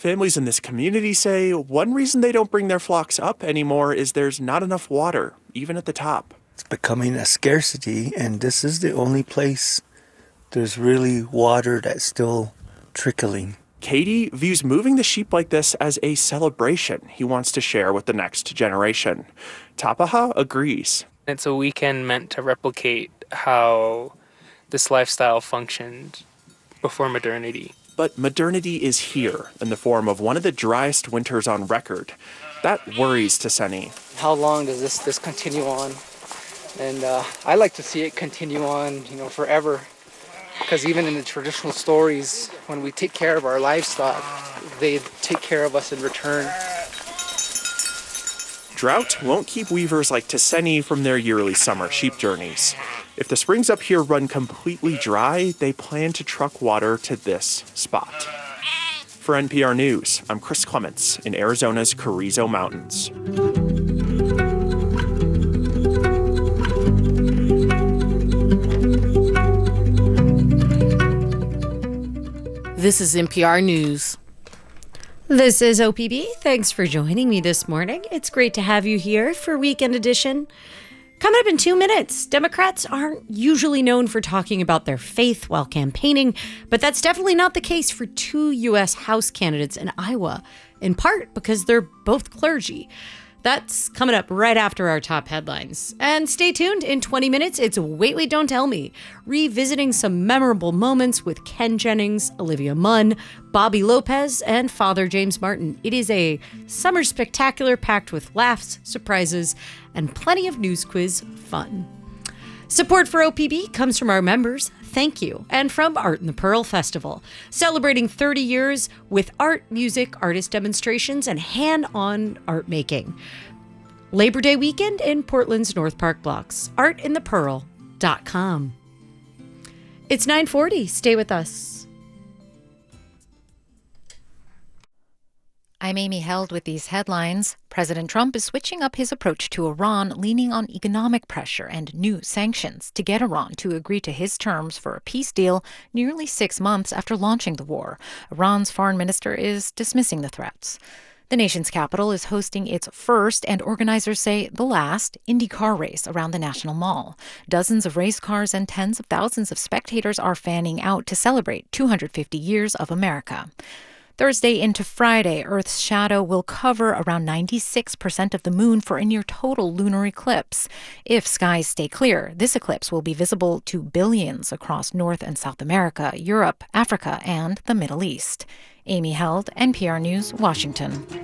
Families in this community say one reason they don't bring their flocks up anymore is there's not enough water, even at the top. It's becoming a scarcity, and this is the only place there's really water that's still trickling. Katie views moving the sheep like this as a celebration he wants to share with the next generation. Tapaha agrees. It's a weekend meant to replicate how this lifestyle functioned before modernity. But modernity is here in the form of one of the driest winters on record. That worries Taseni. How long does this continue on? And I like to see it continue on, forever. Because even in the traditional stories, when we take care of our livestock, they take care of us in return. Drought won't keep weavers like Taseni from their yearly summer sheep journeys. If the springs up here run completely dry, they plan to truck water to this spot. For NPR News, I'm Chris Clements in Arizona's Carrizo Mountains. This is NPR News. This is OPB. Thanks for joining me this morning. It's great to have you here for Weekend Edition. Coming up in 2 minutes, Democrats aren't usually known for talking about their faith while campaigning, but that's definitely not the case for two U.S. House candidates in Iowa, in part because they're both clergy. That's coming up right after our top headlines. And stay tuned. In 20 minutes, it's Wait, Wait, Don't Tell Me, revisiting some memorable moments with Ken Jennings, Olivia Munn, Bobby Lopez, and Father James Martin. It is a summer spectacular packed with laughs, surprises, and plenty of news quiz fun. Support for OPB comes from our members, thank you, and from Art in the Pearl Festival, celebrating 30 years with art, music, artist demonstrations, and hand-on art making. Labor Day weekend in Portland's North Park blocks. artinthepearl.com. It's 9:40. Stay with us. I'm Amy Held with these headlines. President Trump is switching up his approach to Iran, leaning on economic pressure and new sanctions to get Iran to agree to his terms for a peace deal nearly 6 months after launching the war. Iran's foreign minister is dismissing the threats. The nation's capital is hosting its first, and organizers say the last, Indy car race around the National Mall. Dozens of race cars and tens of thousands of spectators are fanning out to celebrate 250 years of America. Thursday into Friday, Earth's shadow will cover around 96% of the moon for a near total lunar eclipse. If skies stay clear, this eclipse will be visible to billions across North and South America, Europe, Africa, and the Middle East. Amy Held, NPR News, Washington.